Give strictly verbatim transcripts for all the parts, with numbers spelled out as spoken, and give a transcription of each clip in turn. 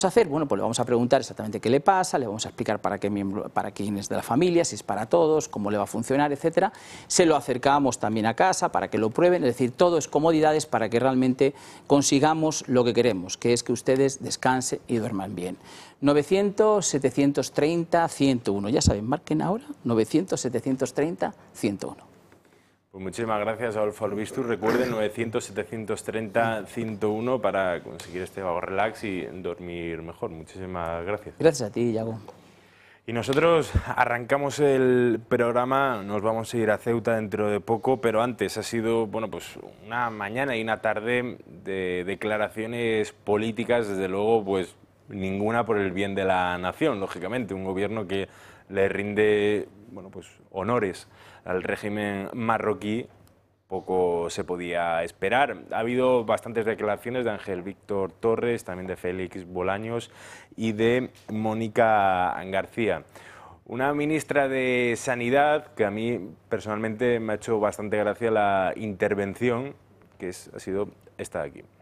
hacer? Bueno, pues le vamos a preguntar exactamente qué le pasa, le vamos a explicar para qué miembro, para quién es de la familia, si es para todos, cómo le va a funcionar, etcétera. Se lo acercamos también a casa para que lo prueben, es decir, todo es comodidades para que realmente consigamos lo que queremos, que es que ustedes descansen y duerman bien. novecientos, setecientos treinta, ciento uno, ya saben, marquen ahora, novecientos, setecientos treinta, ciento uno. Pues muchísimas gracias, Adolfo Albistur. Recuerden, novecientos, setecientos treinta, ciento uno para conseguir este vago relax y dormir mejor. Muchísimas gracias. Gracias a ti, Iago. Y nosotros arrancamos el programa, nos vamos a ir a Ceuta dentro de poco, pero antes ha sido, bueno, pues una mañana y una tarde de declaraciones políticas, desde luego, pues ninguna por el bien de la nación, lógicamente. Un gobierno que le rinde, bueno, pues honores al régimen marroquí, poco se podía esperar. Ha habido bastantes declaraciones de Ángel Víctor Torres, también de Félix Bolaños y de Mónica García. Una ministra de Sanidad que a mí personalmente me ha hecho bastante gracia la intervención, que es, ha sido esta de aquí.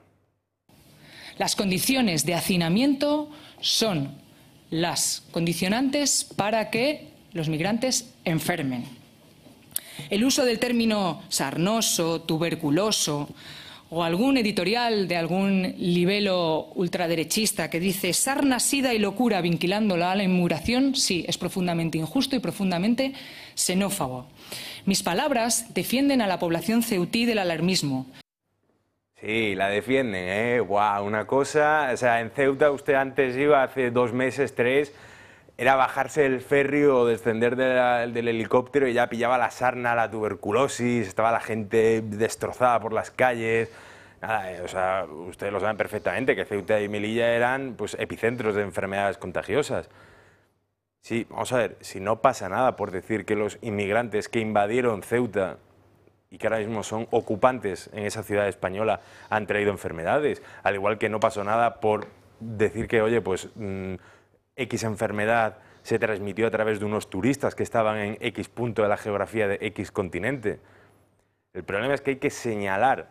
Las condiciones de hacinamiento son las condicionantes para que los migrantes enfermen. El uso del término sarnoso, tuberculoso o algún editorial de algún libelo ultraderechista que dice sarna, sida y locura vinculándola a la inmigración, sí, es profundamente injusto y profundamente xenófobo. Mis palabras defienden a la población ceutí del alarmismo. Sí, la defienden, ¿eh? Guau, una cosa, o sea, en Ceuta usted antes iba, hace dos meses, tres, era bajarse del ferry o descender de la, del helicóptero y ya pillaba la sarna, la tuberculosis, estaba la gente destrozada por las calles. Nada, eh, o sea, ustedes lo saben perfectamente, que Ceuta y Melilla eran pues epicentros de enfermedades contagiosas. Sí, vamos a ver, si no pasa nada por decir que los inmigrantes que invadieron Ceuta y que ahora mismo son ocupantes en esa ciudad española han traído enfermedades, al igual que no pasó nada por decir que, oye, pues mmm, X enfermedad se transmitió a través de unos turistas que estaban en X punto de la geografía de X continente. El problema es que hay que señalar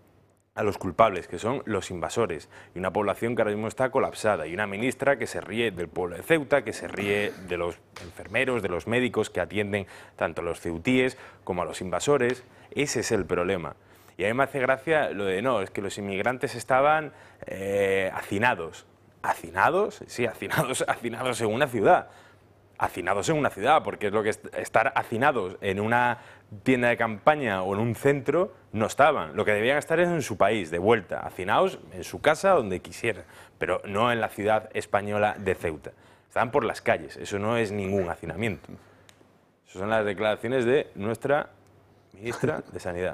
a los culpables, que son los invasores, y una población que ahora mismo está colapsada, y una ministra que se ríe del pueblo de Ceuta, que se ríe de los enfermeros, de los médicos que atienden tanto a los ceutíes como a los invasores. Ese es el problema. Y a mí me hace gracia lo de, no, es que los inmigrantes estaban eh, hacinados. ¿Hacinados? Sí, hacinados, hacinados en una ciudad. Hacinados en una ciudad, porque es lo que es estar hacinados en una tienda de campaña o en un centro, no estaban. Lo que debían estar es en su país, de vuelta, hacinados en su casa, donde quisieran, pero no en la ciudad española de Ceuta. Estaban por las calles, eso no es ningún hacinamiento. Esas son las declaraciones de nuestra ministra de Sanidad.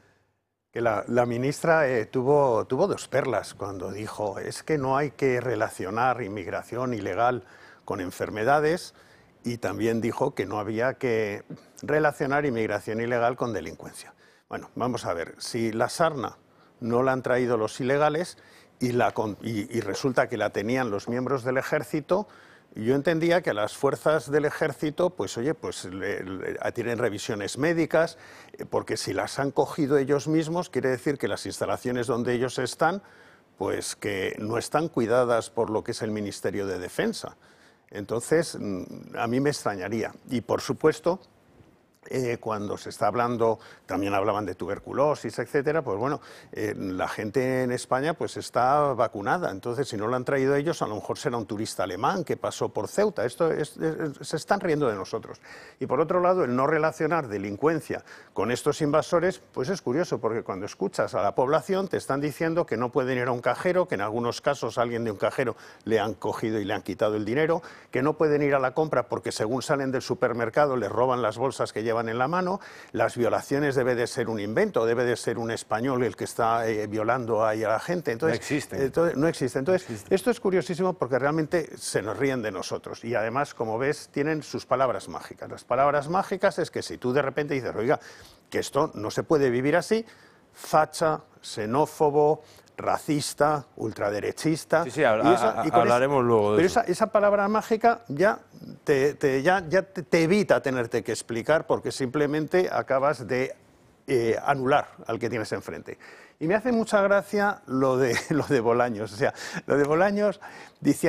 Que la, la ministra eh, tuvo, tuvo dos perlas cuando dijo, es que no hay que relacionar inmigración ilegal con enfermedades, y también dijo que no había que relacionar inmigración ilegal con delincuencia. Bueno, vamos a ver, si la sarna no la han traído los ilegales y, la, y, y resulta que la tenían los miembros del ejército, yo entendía que las fuerzas del ejército, pues oye, pues le, le, tienen revisiones médicas, porque si las han cogido ellos mismos, quiere decir que las instalaciones donde ellos están, pues que no están cuidadas por lo que es el Ministerio de Defensa. Entonces, a mí me extrañaría. Y por supuesto, Eh, cuando se está hablando, también hablaban de tuberculosis, etcétera, pues bueno, eh, la gente en España pues está vacunada, entonces si no lo han traído ellos, a lo mejor será un turista alemán que pasó por Ceuta. Esto es, es, se están riendo de nosotros. Y por otro lado, el no relacionar delincuencia con estos invasores, pues es curioso, porque cuando escuchas a la población te están diciendo que no pueden ir a un cajero, que en algunos casos a alguien de un cajero le han cogido y le han quitado el dinero, que no pueden ir a la compra porque según salen del supermercado les roban las bolsas que llevan en la mano. Las violaciones debe de ser un invento, debe de ser un español el que está eh, violando ahí a la gente. Entonces, no existen. Entonces, no existe. Entonces, no existe. Esto es curiosísimo porque realmente se nos ríen de nosotros y además, como ves, tienen sus palabras mágicas. Las palabras mágicas es que si tú de repente dices, oiga, que esto no se puede vivir así, facha, xenófobo, racista, ultraderechista. Sí, sí, habla, y esa, y hablaremos esa, luego de pero eso. Esa, esa palabra mágica ya, te, te, ya, ya te, te evita tenerte que explicar porque simplemente acabas de eh, anular al que tienes enfrente. Y me hace mucha gracia lo de, lo de Bolaños. O sea, lo de Bolaños dice